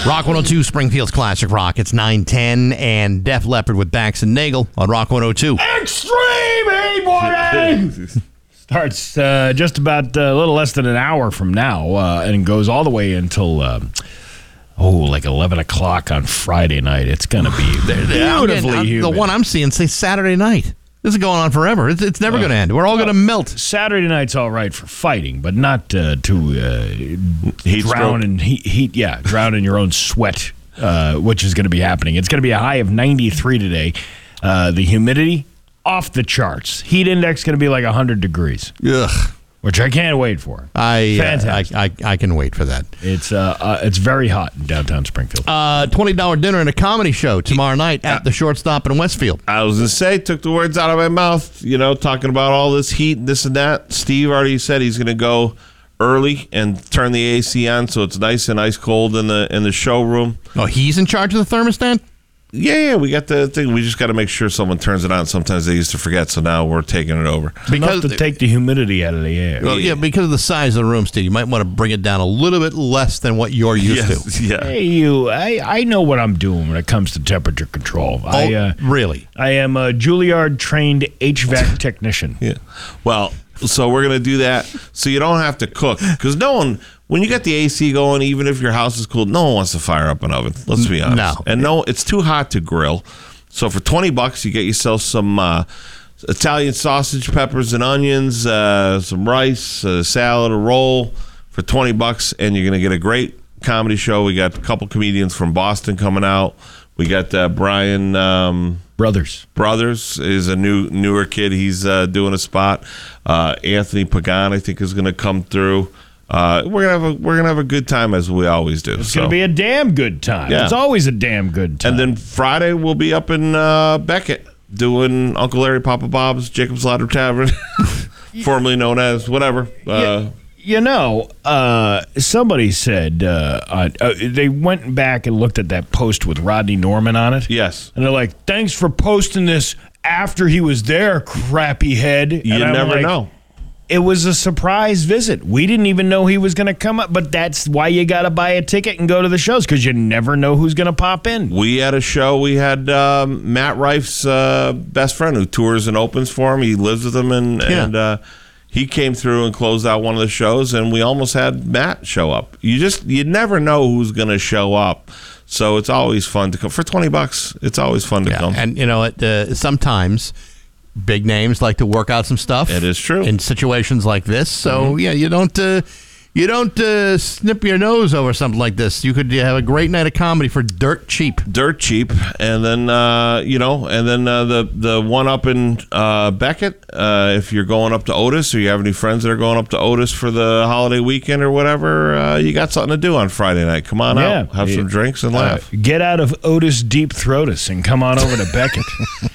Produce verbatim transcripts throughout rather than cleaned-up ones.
Rock one oh two, Springfield's Classic Rock. It's nine ten, and Def Leppard with Bax and Nagel on Rock one oh two. Extreme Heat Morning! Starts uh, just about uh, a little less than an hour from now uh, and goes all the way until, uh, oh, like eleven o'clock on Friday night. It's going to be beautifully I'm, humid. The one I'm seeing say Saturday night. This is going on forever. It's, it's never uh, going to end. We're all going to melt. Saturday night's all right for fighting, but not uh, to uh, heat drown stroke. in heat, heat. Yeah, drown in your own sweat, uh, which is going to be happening. It's going to be a high of ninety-three today. Uh, the humidity off the charts. Heat index going to be like one hundred degrees. Ugh. Which I can't wait for. I, Fantastic. Uh, I, I I can wait for that. It's uh, uh it's very hot in downtown Springfield. Uh, twenty dollars dinner and a comedy show tomorrow night at the Shortstop in Westfield. I was going to say, took the words out of my mouth, you know, talking about all this heat and this and that. Steve already said he's going to go early and turn the A C on so it's nice and ice cold in the in the showroom. Oh, he's in charge of the thermostat? Yeah, yeah, we got the thing. We just got to make sure someone turns it on. Sometimes they used to forget, so now we're taking it over. Because to take the humidity out of the air. Well, yeah, because of the size of the room, Steve, you might want to bring it down a little bit less than what you're used yes, to. Yeah. Hey, you, I, I know what I'm doing when it comes to temperature control. Oh, I, uh, really? I am a Juilliard-trained H V A C technician. Yeah. Well, so we're going to do that so you don't have to cook. Because no one, when you get the A C going, even if your house is cool, no one wants to fire up an oven. Let's be honest. No. And no, it's too hot to grill. So for twenty bucks, you get yourself some uh, Italian sausage, peppers, and onions, uh, some rice, a salad, a roll for twenty bucks, and you're going to get a great comedy show. We got a couple comedians from Boston coming out. We got uh, Brian um, Brothers. Brothers is a new newer kid. He's uh, doing a spot. Uh, Anthony Pagan, I think, is going to come through. Uh, we're gonna have a we're gonna have a good time as we always do. It's so. gonna be a damn good time. Yeah. It's always a damn good time. And then Friday we'll be up in uh, Beckett doing Uncle Larry, Papa Bob's, Jacob's Ladder Tavern, formerly known as whatever. Uh, You know, uh, somebody said uh, uh, uh, they went back and looked at that post with Rodney Norman on it. Yes. And they're like, thanks for posting this after he was there, crappy head. You and I'm never like, know. It was a surprise visit. We didn't even know he was going to come up, but that's why you got to buy a ticket and go to the shows, because you never know who's going to pop in. We had a show. We had um, Matt Rife's uh, best friend who tours and opens for him. He lives with him, and, Yeah. and uh, he came through and closed out one of the shows, and we almost had Matt show up. You just you never know who's going to show up, so it's always fun to come for twenty bucks. It's always fun to Yeah, come. and you know, it, uh, sometimes big names like to work out some stuff. It is true in situations like this. So Mm-hmm. yeah, you don't uh, you don't uh, snip your nose over something like this. You could have a great night of comedy for dirt cheap. Dirt cheap, and then uh, you know, and then uh, the the one up in uh, Beckett. Uh, if you're going up to Otis, or you have any friends that are going up to Otis for the holiday weekend or whatever, uh, you got something to do on Friday night. Come on Yeah. out, have Yeah. some drinks, and Uh, laugh. get out of Otis Deep Throatus and come on over to Beckett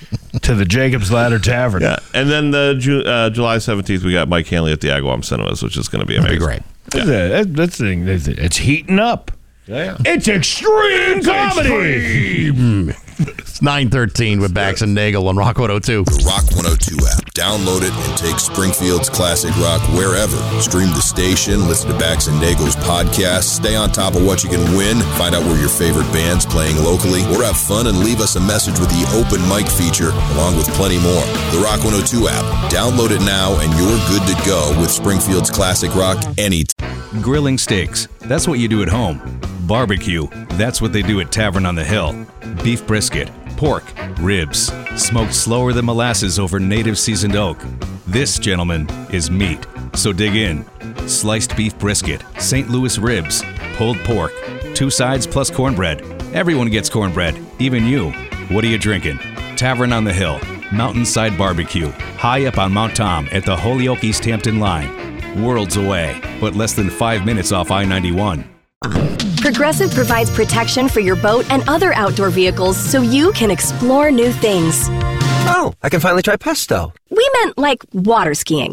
to the Jacob's Ladder Tavern. Yeah, and then the Ju- uh, July seventeenth, we got Mike Hanley at the Agawam Cinemas, which is going to be amazing. That'd be great. That's, a, that's the thing. That's- It's heating up. Yeah, It's extreme comedy. It's nine thirteen with Bax and Nagel on Rock one oh two. The Rock one oh two app. Download it and take Springfield's classic rock wherever. Stream the station, listen to Bax and Nagel's podcast, stay on top of what you can win, find out where your favorite band's playing locally, or have fun and leave us a message with the open mic feature, along with plenty more. The Rock one oh two app. Download it now and you're good to go with Springfield's classic rock anytime. Grilling steaks, that's what you do at home. Barbecue, that's what they do at Tavern on the Hill. Beef brisket, pork, ribs, smoked slower than molasses over native seasoned oak. This, gentlemen, is meat, so dig in. Sliced beef brisket, Saint Louis ribs, pulled pork, two sides plus cornbread. Everyone gets cornbread, even you. What are you drinking? Tavern on the Hill, Mountainside Barbecue, high up on Mount Tom at the Holyoke East Hampton line. Worlds away, but less than five minutes off I ninety-one. Progressive provides protection for your boat and other outdoor vehicles so you can explore new things. Oh, I can finally try pesto. We meant like water skiing.